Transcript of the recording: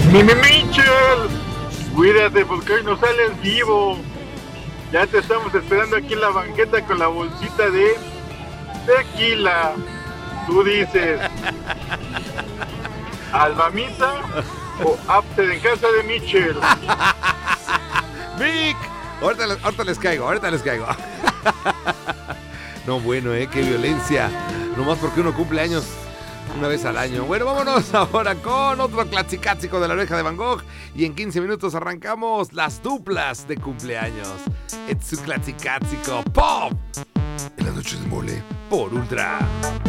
Michel, cuídate porque hoy no sales vivo. Ya te estamos esperando aquí en la banqueta con la bolsita de tequila. Tú dices, ¿Almamita o after en casa de Michel? Vic, ahorita les caigo. No, bueno, qué violencia. Nomás porque uno cumple años una vez al año. Bueno, vámonos ahora con otro clásico de La Oreja de Van Gogh. Y en 15 minutos arrancamos las duplas de cumpleaños. Es su clásico pop. En las noches de mole por Ultra.